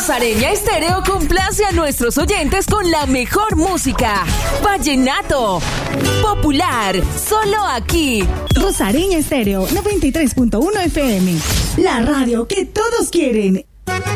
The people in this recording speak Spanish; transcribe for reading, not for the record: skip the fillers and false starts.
Rosareña Estéreo complace a nuestros oyentes con la mejor música. Vallenato, popular, solo aquí. Rosareña Estéreo 93.1 FM. La radio que todos quieren.